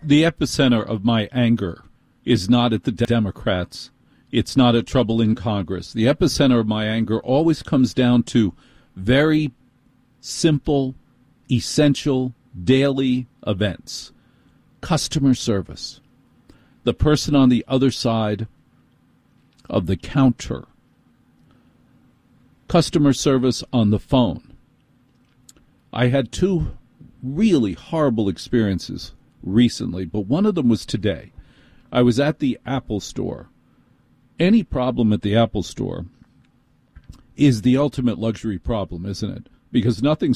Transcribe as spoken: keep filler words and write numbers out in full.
the epicenter of my anger is not at the Democrats. It's not at trouble in Congress. The epicenter of my anger always comes down to very simple, essential, daily events. Customer service. The person on the other side of the counter. Customer service on the phone. I had two really horrible experiences recently, but one of them was today. I was at the Apple store. Any problem at the Apple store is the ultimate luxury problem, isn't it? Because nothing's